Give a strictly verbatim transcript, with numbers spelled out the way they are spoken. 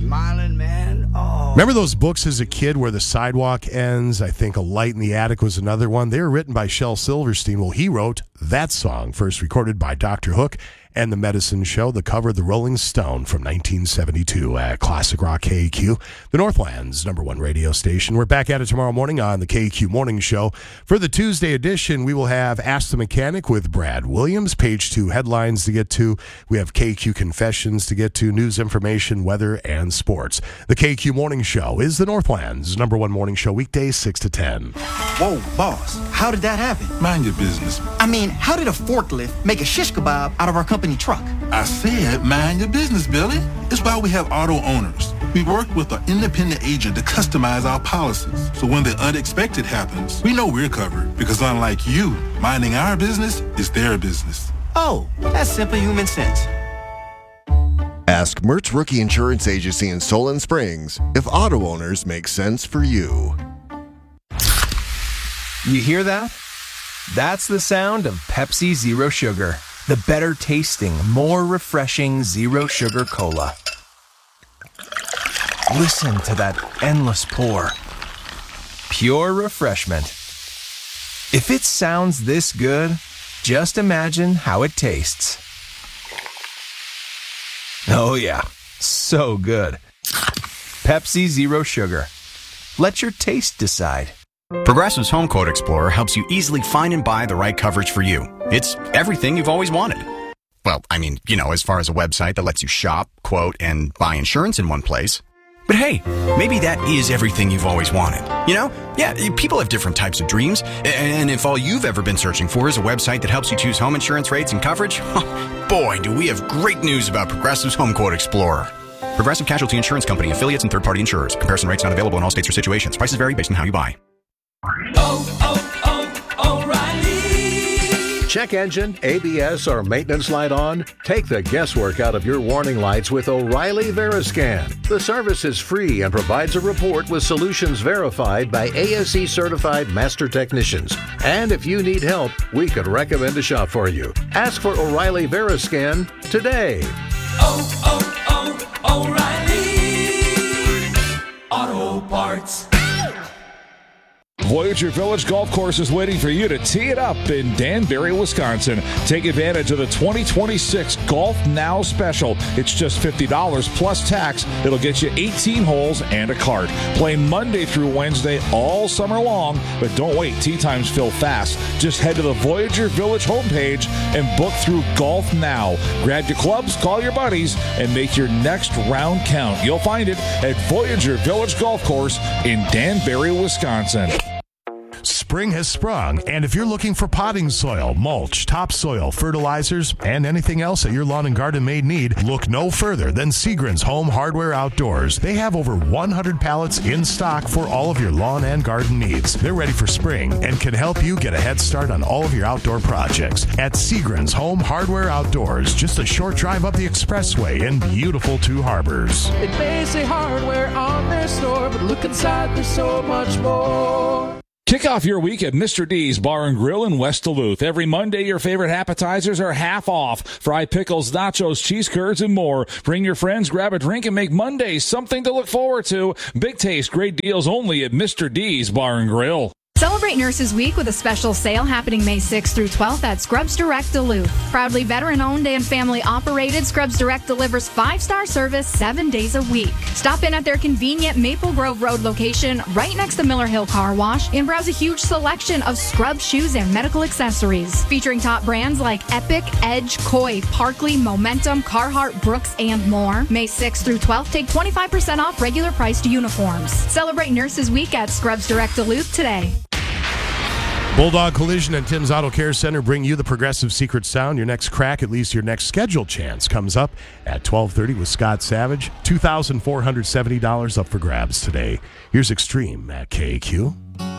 smiling, man. Oh. Remember those books as a kid where the sidewalk ends? I think A Light in the Attic was another one. They were written by Shel Silverstein. Well, he wrote that song, first recorded by Doctor Hook and The Medicine Show, the cover of the Rolling Stone from nineteen seventy-two at Classic Rock K A Q, the Northland's number one radio station. We're back at it tomorrow morning on the K A Q Morning Show. For the Tuesday edition, we will have Ask the Mechanic with Brad Williams, page two headlines to get to. We have K A Q Confessions to get to, news, information, weather, and sports. The K A Q Morning Show is the Northland's number one morning show, weekdays six to ten. Whoa, boss, how did that happen? Mind your business. I mean, how did a forklift make a shish kebab out of our company truck? I said mind your business, Billy. It's why we have auto owners. We work with an independent agent to customize our policies. So when the unexpected happens, we know we're covered because unlike you, minding our business is their business. Oh, that's simple human sense. Ask Mertz Rookie Insurance Agency in Solon Springs if auto owners make sense for you. You hear that? That's the sound of Pepsi Zero Sugar, the better tasting, more refreshing zero sugar cola. Listen to that endless pour. Pure refreshment. If it sounds this good, just imagine how it tastes. Oh yeah, so good. Pepsi Zero Sugar. Let your taste decide. Progressive's Home Quote Explorer helps you easily find and buy the right coverage for you. It's everything you've always wanted. Well, I mean, you know, as far as a website that lets you shop, quote, and buy insurance in one place. But hey, maybe that is everything you've always wanted. You know? Yeah, people have different types of dreams. And if all you've ever been searching for is a website that helps you choose home insurance rates and coverage, boy, do we have great news about Progressive's Home Quote Explorer. Progressive Casualty Insurance Company, affiliates, and third-party insurers. Comparison rates not available in all states or situations. Prices vary based on how you buy. Oh, oh, oh, O'Reilly. Check engine, A B S, or maintenance light on? Take the guesswork out of your warning lights with O'Reilly Veriscan. The service is free and provides a report with solutions verified by A S E-certified master technicians. And if you need help, we could recommend a shop for you. Ask for O'Reilly Veriscan today. Oh, oh, oh, O'Reilly Auto Parts. Voyager Village Golf Course is waiting for you to tee it up in Danbury, Wisconsin. Take advantage of the twenty twenty-six Golf Now Special. It's just fifty dollars plus tax. It'll get you eighteen holes and a cart. Play Monday through Wednesday all summer long, but don't wait. Tee times fill fast. Just head to the Voyager Village homepage and book through Golf Now. Grab your clubs, call your buddies, and make your next round count. You'll find it at Voyager Village Golf Course in Danbury, Wisconsin. Spring has sprung, and if you're looking for potting soil, mulch, topsoil, fertilizers, and anything else that your lawn and garden may need, look no further than Seagren's Home Hardware Outdoors. They have over one hundred pallets in stock for all of your lawn and garden needs. They're ready for spring and can help you get a head start on all of your outdoor projects. At Seagren's Home Hardware Outdoors, just a short drive up the expressway in beautiful Two Harbors. It may say hardware on their store, but look inside, there's so much more. Kick off your week at Mister D's Bar and Grill in West Duluth. Every Monday, your favorite appetizers are half off. Fried pickles, nachos, cheese curds, and more. Bring your friends, grab a drink, and make Mondays something to look forward to. Big taste, great deals only at Mister D's Bar and Grill. Celebrate Nurses Week with a special sale happening May sixth through twelfth at Scrubs Direct Duluth. Proudly veteran-owned and family-operated, Scrubs Direct delivers five-star service seven days a week. Stop in at their convenient Maple Grove Road location right next to Miller Hill Car Wash and browse a huge selection of Scrubs shoes and medical accessories. Featuring top brands like Epic, Edge, Koi, Parkley, Momentum, Carhartt, Brooks, and more. May sixth through twelfth, take twenty-five percent off regular priced uniforms. Celebrate Nurses Week at Scrubs Direct Duluth today. Bulldog Collision and Tim's Auto Care Center bring you the Progressive Secret Sound. Your next crack, at least your next scheduled chance, comes up at twelve thirty with Scott Savage. two thousand four hundred seventy dollars up for grabs today. Here's Extreme at K A Q.